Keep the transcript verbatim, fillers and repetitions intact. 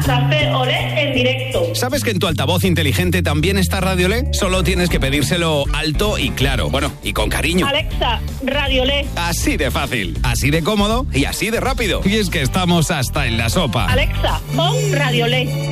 Café Olé en directo. ¿Sabes que en tu altavoz inteligente también está Radio Olé? Solo tienes que pedírselo alto y claro. Bueno, y con cariño. Alexa, Radio Olé. Así de fácil, así de cómodo y así de rápido. Y es que estamos hasta en la sopa. Alexa, pon Radio Olé.